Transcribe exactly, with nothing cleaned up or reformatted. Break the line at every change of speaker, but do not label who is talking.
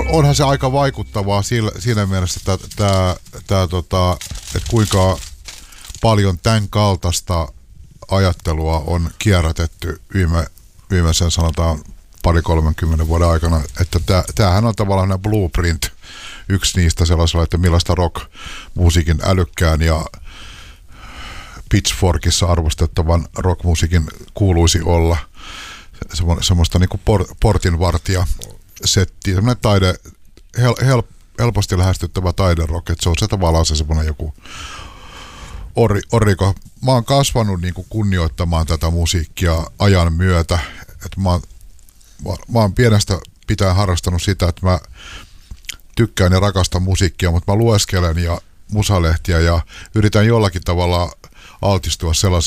onhan se aika vaikuttavaa siinä, siinä mielessä, että, tää, tää, tota, että kuinka paljon tämän kaltaista ajattelua on kierrätetty viime, viimeisen sanotaan pari kolmenkymmenen vuoden aikana, että tää, tämähän on tavallaan blueprint, yksi niistä sellaisella, että millaista rock-musiikin älykkään ja Pitchforkissa arvostettavan rockmusiikin kuuluisi olla. Semmo, semmoista niinku por, portinvartija setti, semmoinen taide, hel, hel, helposti lähestyttävä taiderock, että se on se tavallaan se semmoinen joku ori, oriko. Mä oon kasvanut niinku kunnioittamaan tätä musiikkia ajan myötä, että mä, mä, mä oon pienestä pitäen harrastanut sitä, että mä tykkään ja rakastan musiikkia, mutta mä lueskelen ja musalehtiä ja yritän jollakin tavalla altistua sellaiselle